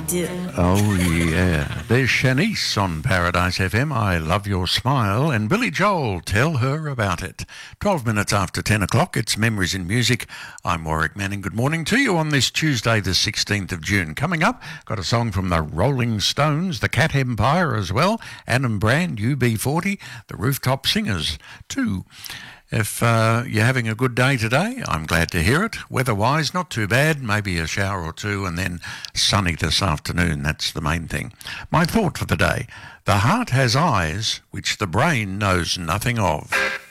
do. Oh, yeah. There's Shanice on Paradise FM, I Love Your Smile, and Billy Joel, Tell Her About It. 12 minutes after 10 o'clock, it's Memories in Music. I'm Warwick Manning. Good morning to you on this Tuesday, the 16th of June. Coming up, got a song from the Rolling Stones, the Cat Empire as well, Adam Brand, UB40, the Rooftop Singers too. If you're having a good day today, I'm glad to hear it. Weather-wise, not too bad, maybe a shower or two, and then sunny this afternoon. That's the main thing. My thought for the day: the heart has eyes which the brain knows nothing of.